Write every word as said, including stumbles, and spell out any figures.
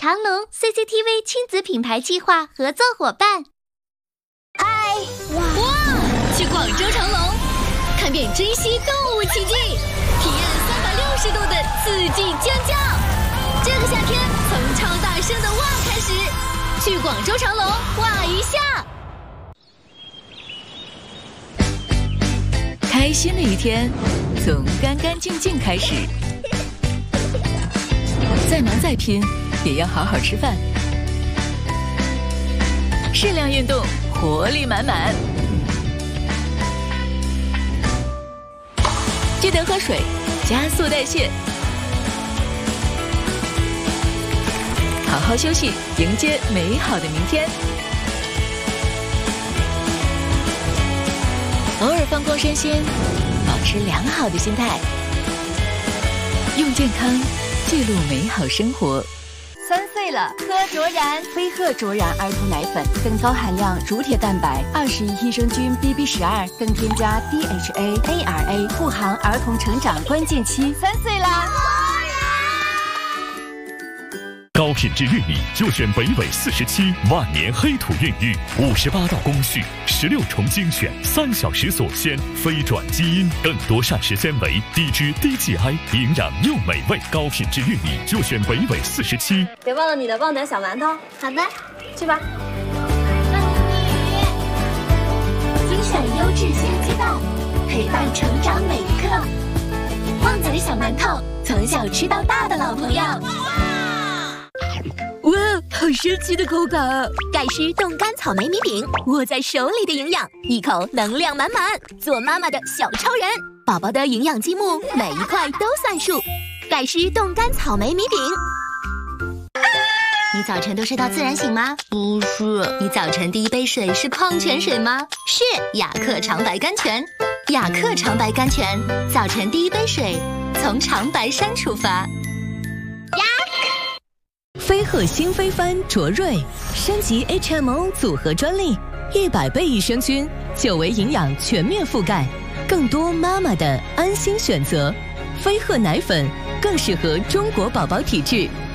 长隆 C C T V 亲子品牌计划合作伙伴。 嗨，哇哇！去广州长隆，看遍珍稀动物奇迹，体验三百六十度的四季尖叫。这个夏天，从超大声的哇开始，去广州长隆哇一下。 开心的一天，从干干净净开始。再忙再拼，也要好好吃饭。适量运动，活力满满。记得喝水，加速代谢。好好休息，迎接美好的明天。偶尔放空身心，保持良好的心态，用健康记录美好生活。 三岁了，喝卓然飞鹤卓然儿童奶粉，更高含量乳铁蛋白、二十一益生菌 B B 十二，更添加 D H A A R A， 护航儿童成长关键期。三岁啦！ 高品质玉米就选北纬四十七，万年黑土孕育，五十八道工序，十六重精选，三小时锁鲜，非转基因，更多膳食纤维，低脂低 G I， 营养又美味。高品质玉米就选北纬四十七。 别忘了你的旺仔小馒头。 好的， 去吧。 精选优质鲜鸡蛋，陪伴成长每一刻。旺仔小馒头，从小吃到大的老朋友。 哇，好神奇的口感！ 盖诗冻干草莓米饼，握在手里的营养，一口能量满满。做妈妈的小超人，宝宝的营养积木，每一块都算数。盖诗冻干草莓米饼。你早晨都睡到自然醒吗？不是。你早晨第一杯水是矿泉水吗？是。雅克长白甘泉，雅克长白甘泉，早晨第一杯水从长白山出发。 飞鹤新飞帆卓瑞升级 H M O 组合专利，一百倍益生菌，久维营养全面覆盖，更多妈妈的安心选择。飞鹤奶粉更适合中国宝宝体质，